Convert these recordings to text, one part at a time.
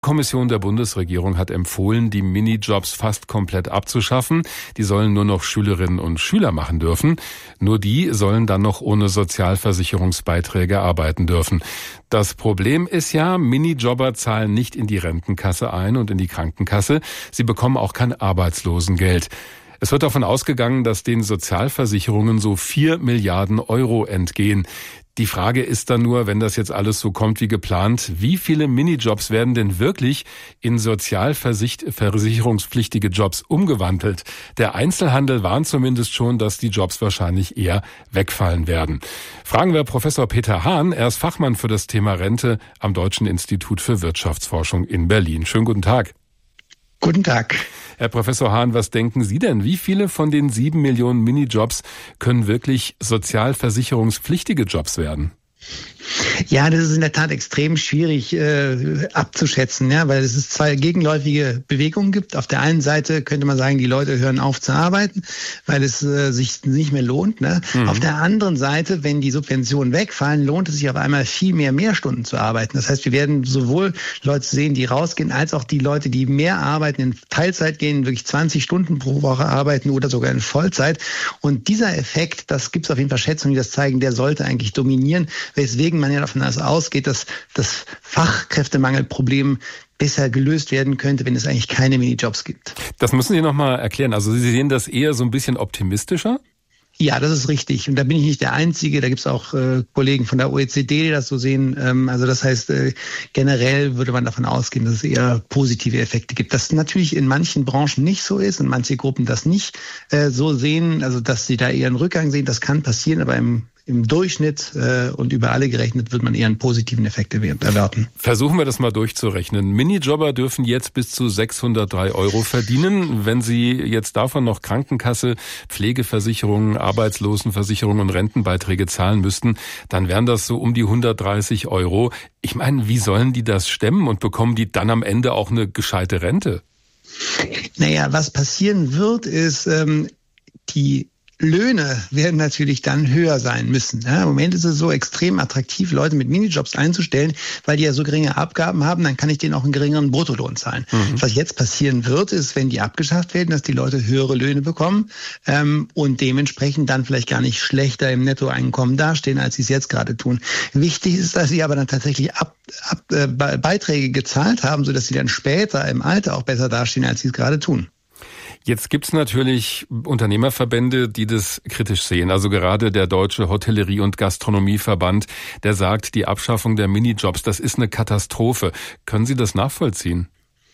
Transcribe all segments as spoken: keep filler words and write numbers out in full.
Die Kommission der Bundesregierung hat empfohlen, die Minijobs fast komplett abzuschaffen. Die sollen nur noch Schülerinnen und Schüler machen dürfen. Nur die sollen dann noch ohne Sozialversicherungsbeiträge arbeiten dürfen. Das Problem ist ja, Minijobber zahlen nicht in die Rentenkasse ein und in die Krankenkasse. Sie bekommen auch kein Arbeitslosengeld. Es wird davon ausgegangen, dass den Sozialversicherungen so vier Milliarden Euro entgehen. Die Frage ist dann nur, wenn das jetzt alles so kommt wie geplant, wie viele Minijobs werden denn wirklich in sozialversicherungspflichtige Jobs umgewandelt? Der Einzelhandel warnt zumindest schon, dass die Jobs wahrscheinlich eher wegfallen werden. Fragen wir Professor Peter Hahn. Er ist Fachmann für das Thema Rente am Deutschen Institut für Wirtschaftsforschung in Berlin. Schönen guten Tag. Guten Tag. Herr Professor Hahn, was denken Sie denn? Wie viele von den sieben Millionen Minijobs können wirklich sozialversicherungspflichtige Jobs werden? Ja, das ist in der Tat extrem schwierig äh, abzuschätzen, ja, weil es es zwei gegenläufige Bewegungen gibt. Auf der einen Seite könnte man sagen, die Leute hören auf zu arbeiten, weil es äh, sich nicht mehr lohnt. Ne? Mhm. Auf der anderen Seite, wenn die Subventionen wegfallen, lohnt es sich auf einmal viel mehr Mehrstunden zu arbeiten. Das heißt, wir werden sowohl Leute sehen, die rausgehen, als auch die Leute, die mehr arbeiten, in Teilzeit gehen, wirklich zwanzig Stunden pro Woche arbeiten oder sogar in Vollzeit. Und dieser Effekt, das gibt es auf jeden Fall Schätzungen, die das zeigen, der sollte eigentlich dominieren, weswegen man ja davon ausgeht, dass das Fachkräftemangelproblem besser gelöst werden könnte, wenn es eigentlich keine Minijobs gibt. Das müssen Sie noch mal erklären. Also Sie sehen das eher so ein bisschen optimistischer? Ja, das ist richtig. Und da bin ich nicht der Einzige. Da gibt es auch äh, Kollegen von der O E C D, die das so sehen. Ähm, also das heißt, äh, generell würde man davon ausgehen, dass es eher positive Effekte gibt. Das natürlich in manchen Branchen nicht so ist und manche Gruppen das nicht äh, so sehen, also dass sie da eher einen Rückgang sehen. Das kann passieren, aber im Im Durchschnitt äh, und über alle gerechnet wird man eher einen positiven Effekt erwarten. Versuchen wir das mal durchzurechnen. Minijobber dürfen jetzt bis zu sechshundertdrei Euro verdienen. Wenn sie jetzt davon noch Krankenkasse, Pflegeversicherungen, Arbeitslosenversicherungen und Rentenbeiträge zahlen müssten, dann wären das so um die hundertdreißig Euro. Ich meine, wie sollen die das stemmen und bekommen die dann am Ende auch eine gescheite Rente? Naja, was passieren wird, ist ähm, die Löhne werden natürlich dann höher sein müssen. Ja, im Moment ist es so extrem attraktiv, Leute mit Minijobs einzustellen, weil die ja so geringe Abgaben haben, dann kann ich denen auch einen geringeren Bruttolohn zahlen. Mhm. Was jetzt passieren wird, ist, wenn die abgeschafft werden, dass die Leute höhere Löhne bekommen ähm, und dementsprechend dann vielleicht gar nicht schlechter im Nettoeinkommen dastehen, als sie es jetzt gerade tun. Wichtig ist, dass sie aber dann tatsächlich ab, ab, äh, Beiträge gezahlt haben, sodass sie dann später im Alter auch besser dastehen, als sie es gerade tun. Jetzt gibt's natürlich Unternehmerverbände, die das kritisch sehen. Also gerade der Deutsche Hotellerie- und Gastronomieverband, der sagt, die Abschaffung der Minijobs, das ist eine Katastrophe. Können Sie das nachvollziehen?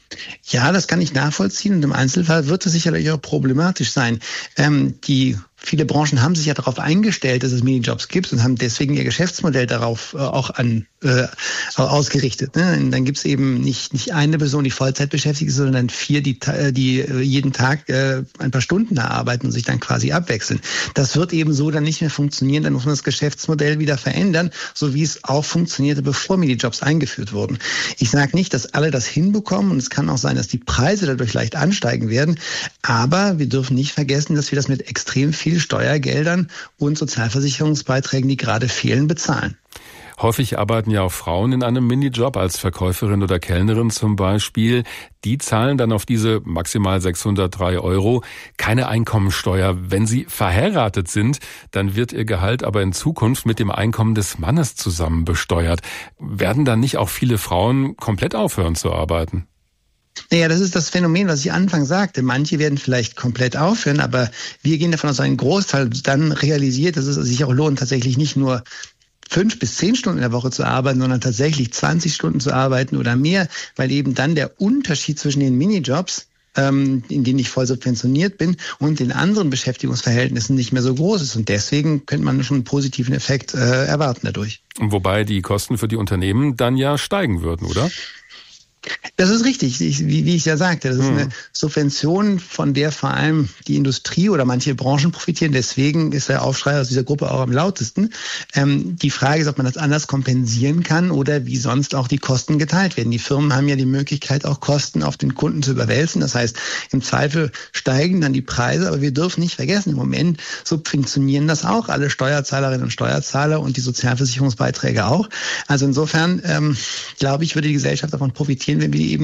Ja, das kann ich nachvollziehen und im Einzelfall wird es sicherlich auch problematisch sein. Ähm, die Viele Branchen haben sich ja darauf eingestellt, dass es Minijobs gibt und haben deswegen ihr Geschäftsmodell darauf äh, auch an äh, ausgerichtet. Ne? Und dann gibt es eben nicht nicht eine Person, die Vollzeit beschäftigt ist, sondern vier, die die äh, jeden Tag äh, ein paar Stunden da arbeiten und sich dann quasi abwechseln. Das wird eben so dann nicht mehr funktionieren. Dann muss man das Geschäftsmodell wieder verändern, so wie es auch funktionierte, bevor Minijobs eingeführt wurden. Ich sage nicht, dass alle das hinbekommen und es kann auch sein, dass die Preise dadurch leicht ansteigen werden. Aber wir dürfen nicht vergessen, dass wir das mit extrem viel Steuergeldern und Sozialversicherungsbeiträgen, die gerade fehlen, bezahlen. Häufig arbeiten ja auch Frauen in einem Minijob als Verkäuferin oder Kellnerin zum Beispiel. Die zahlen dann auf diese maximal sechshundertdrei Euro keine Einkommensteuer. Wenn sie verheiratet sind, dann wird ihr Gehalt aber in Zukunft mit dem Einkommen des Mannes zusammen besteuert. Werden dann nicht auch viele Frauen komplett aufhören zu arbeiten? Naja, das ist das Phänomen, was ich anfangs sagte. Manche werden vielleicht komplett aufhören, aber wir gehen davon aus, dass ein Großteil dann realisiert, dass es sich auch lohnt, tatsächlich nicht nur fünf bis zehn Stunden in der Woche zu arbeiten, sondern tatsächlich zwanzig Stunden zu arbeiten oder mehr, weil eben dann der Unterschied zwischen den Minijobs, ähm, in denen ich voll subventioniert bin, und den anderen Beschäftigungsverhältnissen nicht mehr so groß ist. Und deswegen könnte man schon einen positiven Effekt äh, erwarten dadurch. Wobei die Kosten für die Unternehmen dann ja steigen würden, oder? Das ist richtig, ich, wie, wie ich ja sagte. Das ist eine Subvention, von der vor allem die Industrie oder manche Branchen profitieren. Deswegen ist der Aufschrei aus dieser Gruppe auch am lautesten. Ähm, die Frage ist, ob man das anders kompensieren kann oder wie sonst auch die Kosten geteilt werden. Die Firmen haben ja die Möglichkeit, auch Kosten auf den Kunden zu überwälzen. Das heißt, im Zweifel steigen dann die Preise. Aber wir dürfen nicht vergessen, im Moment subventionieren das auch alle Steuerzahlerinnen und Steuerzahler und die Sozialversicherungsbeiträge auch. Also insofern, ähm, glaube ich, würde die Gesellschaft davon profitieren, wenn wir die eben